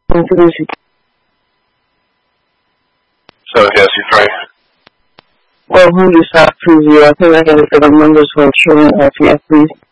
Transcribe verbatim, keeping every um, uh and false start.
Introduce. So, Jesse Frey. Well, who you stop to zero? I think I got to get the numbers for insurance, uh, for please.